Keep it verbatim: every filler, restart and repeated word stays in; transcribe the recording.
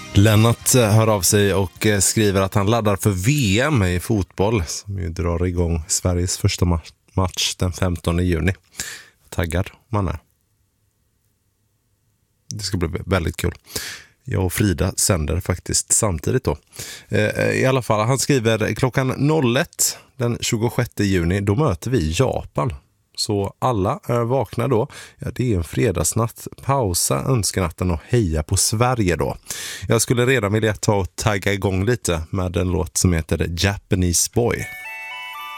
Lennart hör av sig och skriver att han laddar för V M i fotboll som ju drar igång Sveriges första ma- match den femtonde juni. Taggad man är. Det ska bli väldigt kul. Jag och Frida sänder faktiskt samtidigt då. I alla fall, han skriver klockan noll ett den tjugosjätte juni, då möter vi Japan. Så alla är vakna då. Ja, det är en fredagsnatt. Pausa önskenatten och heja på Sverige då. Jag skulle redan vilja ta och tagga igång lite med en låt som heter Japanese Boy.